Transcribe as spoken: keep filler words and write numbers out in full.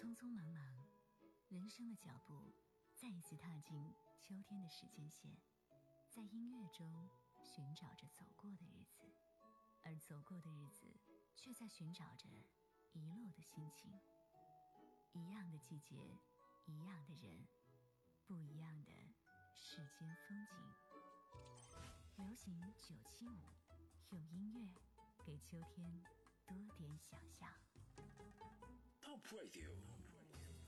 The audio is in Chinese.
匆匆忙忙，人生的脚步再一次踏进秋天的时间线，在音乐中寻找着走过的日子，而走过的日子却在寻找着遗落的心情。一样的季节，一样的人，不一样的世间风景。流行九七五，用音乐给秋天多点想象。 Pop Radio